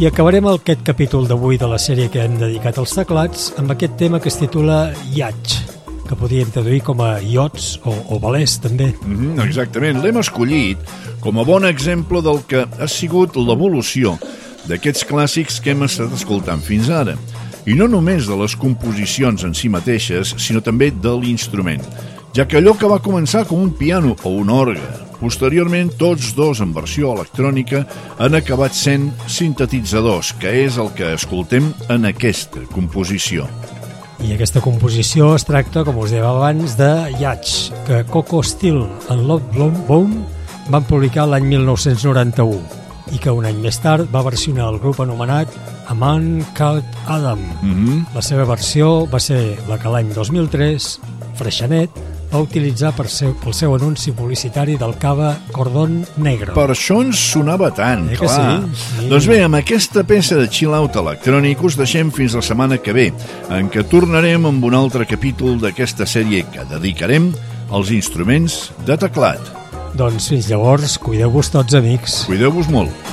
I acabarem aquest capítol d'avui de la sèrie que hem dedicat als teclats amb aquest tema que es titula Yacht, que podríem traduir com a iots o velers, també. Exactament, l'hem escollit com a bon exemple del que ha sigut l'evolució d'aquests clàssics que hem estat escoltant fins ara. I no només de les composicions en si mateixes, sinó també de l'instrument, ja que allò que va començar com un piano o un orgue, posteriorment tots dos en versió electrònica han acabat sent sintetitzadors, que és el que escoltem en aquesta composició. I aquesta composició es tracta, com us deia abans, de Yacht, que Coco Steele i Love Bone van publicar l'any 1991 i que un any més tard va versionar el grup anomenat A Man Called Adam. La seva versió va ser la que l'any 2003 Freixenet va utilitzar pel seu anunci publicitari del cava Cordon Negro. Per això ens sonava tant, clar. Sí. Doncs bé, amb aquesta peça de chill-out electrònic us deixem fins la setmana que ve, en què tornarem amb un altre capítol d'aquesta sèrie que dedicarem als instruments de teclat. Doncs fins llavors, cuideu-vos tots, amics. Cuideu-vos molt.